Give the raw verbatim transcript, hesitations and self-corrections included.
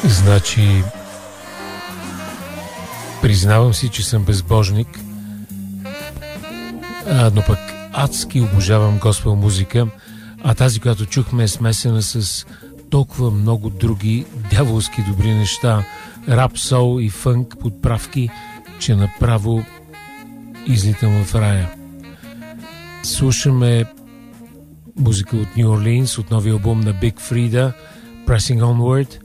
Значи, признавам си, че съм безбожник, а, но пък адски обожавам госпел музика, а тази, която чухме, е смесена с толкова много други дяволски добри неща, рап, сол и фънк подправки, че направо излитам в рая. Слушаме музика от Ню Орлинс, от новия албум на Big Freedia, Pressing Onward.